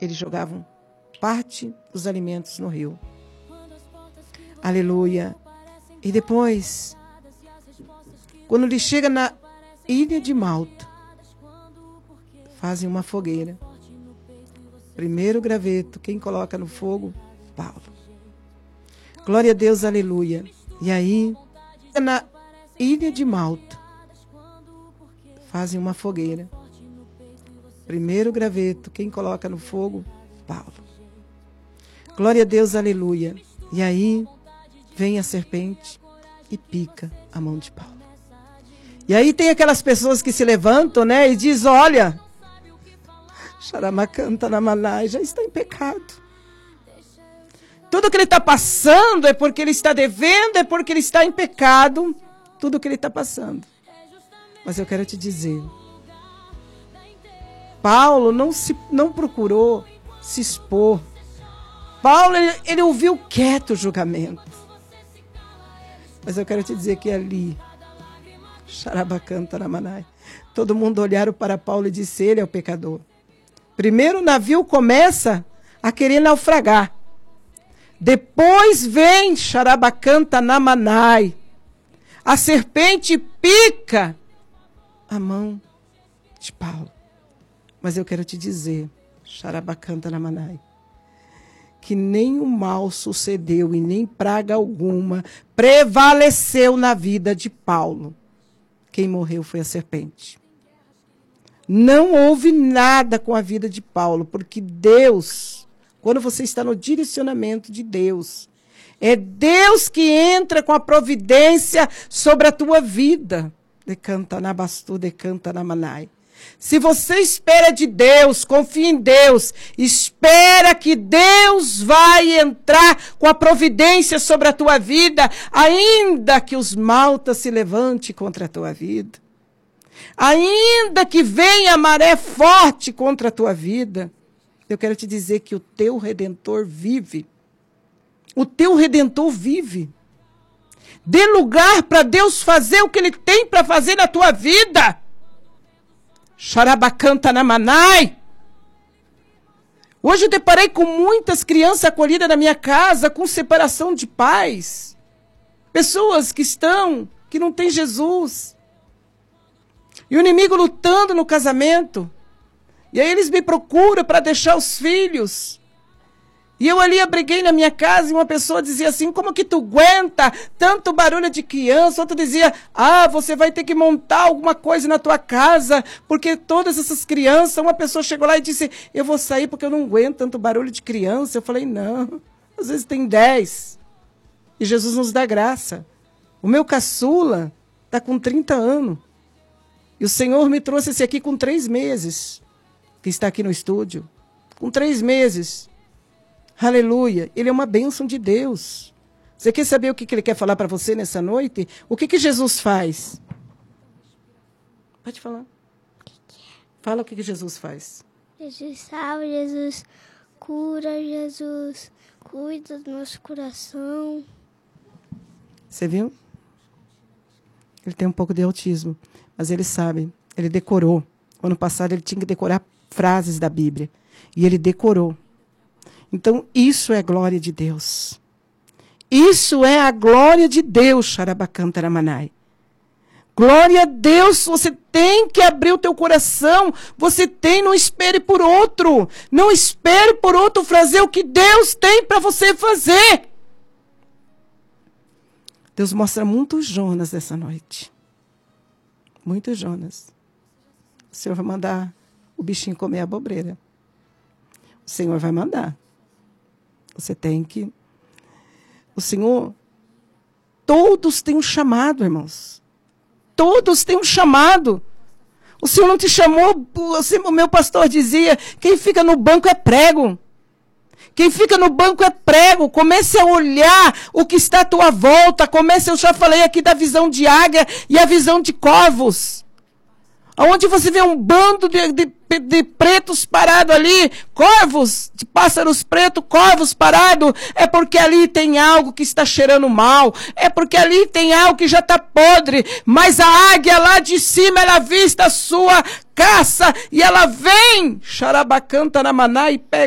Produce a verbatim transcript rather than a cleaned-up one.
eles jogavam parte dos alimentos no rio. Aleluia. E depois, quando ele chega na ilha de Malta, fazem uma fogueira. Primeiro graveto, quem coloca no fogo? Paulo. Glória a Deus, aleluia. E aí, na ilha de Malta, fazem uma fogueira. Primeiro graveto, quem coloca no fogo? Paulo. Glória a Deus, aleluia. E aí, vem a serpente e pica a mão de Paulo. E aí tem aquelas pessoas que se levantam, né, e diz, olha, Xaramacanta Namanai já está em pecado. Tudo que ele está passando é porque ele está devendo, é porque ele está em pecado. Tudo que ele está passando. Mas eu quero te dizer, Paulo não, se, não procurou se expor. Paulo, ele, ele ouviu quieto o julgamento. Mas eu quero te dizer que ali, Xarabacanta Namanai, todo mundo olharam para Paulo e disse, ele é o pecador. Primeiro o navio começa a querer naufragar. Depois vem Xarabacanta Namanai. A serpente pica a mão de Paulo. Mas eu quero te dizer, Xarabacanta Namanai, que nem o mal sucedeu e nem praga alguma prevaleceu na vida de Paulo. Quem morreu foi a serpente. Não houve nada com a vida de Paulo, porque Deus, quando você está no direcionamento de Deus, é Deus que entra com a providência sobre a tua vida. Decanta na bastu, decanta na manai. Se você espera de Deus, confia em Deus, espera que Deus vai entrar com a providência sobre a tua vida, ainda que os maltas se levante contra a tua vida, ainda que venha a maré forte contra a tua vida, eu quero te dizer que o teu Redentor vive. O teu Redentor vive. Dê lugar para Deus fazer o que Ele tem para fazer na tua vida. Xarabacanta Namanai. Hoje eu deparei com muitas crianças acolhidas na minha casa, com separação de pais. Pessoas que estão, que não têm Jesus. E o inimigo lutando no casamento. E aí eles me procuram para deixar os filhos. E eu ali abriguei na minha casa e uma pessoa dizia assim, como que tu aguenta tanto barulho de criança? Outra dizia, ah, você vai ter que montar alguma coisa na tua casa, porque todas essas crianças, uma pessoa chegou lá e disse, eu vou sair porque eu não aguento tanto barulho de criança. Eu falei, não, às vezes tem dez. E Jesus nos dá graça. O meu caçula está com trinta anos. E o Senhor me trouxe esse aqui com três meses, que está aqui no estúdio. Com três meses. Aleluia, ele é uma bênção de Deus. Você quer saber o que ele quer falar para você nessa noite? O que, que Jesus faz? Pode falar. Fala o que, que Jesus faz. Jesus salva, Jesus cura, Jesus cuida do nosso coração. Você viu? Ele tem um pouco de autismo, mas ele sabe, ele decorou. Ano passado ele tinha que decorar frases da Bíblia. E ele decorou. Então, isso é a glória de Deus. Isso é a glória de Deus, Xarabacanta Namanai. Glória a Deus, você tem que abrir o teu coração. Você tem, não espere por outro. Não espere por outro fazer o que Deus tem para você fazer. Deus mostra muitos Jonas essa noite. Muitos Jonas. O Senhor vai mandar o bichinho comer a abobreira. O Senhor vai mandar. Você tem que... O Senhor... Todos têm um chamado, irmãos. Todos têm um chamado. O Senhor não te chamou... O meu pastor dizia, quem fica no banco é prego. Quem fica no banco é prego. Comece a olhar o que está à tua volta. Comece, eu já falei aqui da visão de águia e a visão de corvos. Onde você vê um bando de, de, de pretos parados ali, corvos, de pássaros pretos, corvos parados, é porque ali tem algo que está cheirando mal, é porque ali tem algo que já está podre, mas a águia lá de cima, ela avista a sua caça, e ela vem, Xarabacanta Namanai, e pega